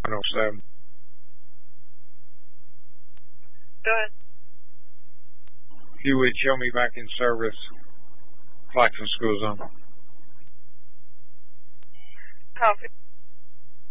107. Go ahead. If you would show me back in service, Claxton School Zone. Copy.